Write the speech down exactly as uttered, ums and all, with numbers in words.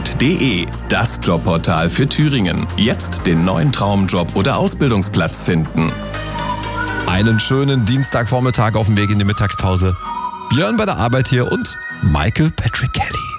punkt de, das Jobportal für Thüringen. Jetzt den neuen Traumjob oder Ausbildungsplatz finden. Einen schönen Dienstagvormittag auf dem Weg in die Mittagspause. Björn bei der Arbeit hier und Michael Patrick Kelly.